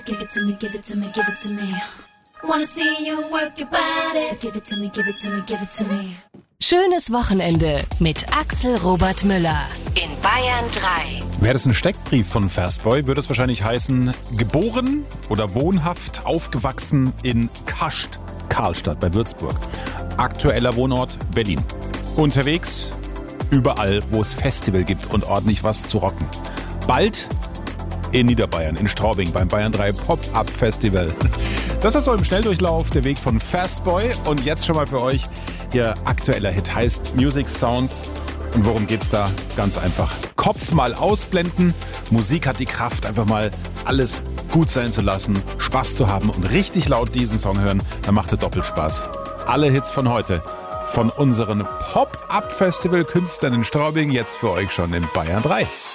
Give it to me, give it to me, give it to me. Wanna see you work your body. So give it to me, give it to me, give it to me. Schönes Wochenende mit Axel Robert Müller in Bayern 3. Wäre das ein Steckbrief von Fastboy, würde es wahrscheinlich heißen, geboren oder wohnhaft aufgewachsen in Kascht, Karlstadt bei Würzburg. Aktueller Wohnort Berlin. Unterwegs überall, wo es Festival gibt und ordentlich was zu rocken. Bald in Niederbayern, in Straubing, beim Bayern 3 Pop-Up Festival. Das ist so im Schnelldurchlauf der Weg von Fastboy. Und jetzt schon mal für euch, ihr aktueller Hit heißt Music Sounds. Und worum geht's da? Ganz einfach. Kopf mal ausblenden. Musik hat die Kraft, einfach mal alles gut sein zu lassen, Spaß zu haben und richtig laut diesen Song hören. Dann macht er doppelt Spaß. Alle Hits von heute, von unseren Pop-Up Festival Künstlern in Straubing, jetzt für euch schon in Bayern 3.